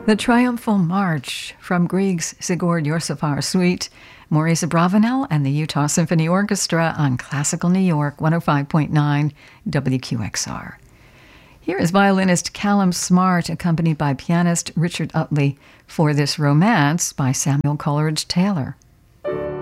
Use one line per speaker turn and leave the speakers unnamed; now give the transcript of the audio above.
The Triumphal March from Grieg's Sigurd Jorsalfar Suite, Maurice Abravanel and the Utah Symphony Orchestra on Classical New York 105.9 WQXR. Here is violinist Callum Smart, accompanied by pianist Richard Utley, for this Romance by Samuel Coleridge Taylor.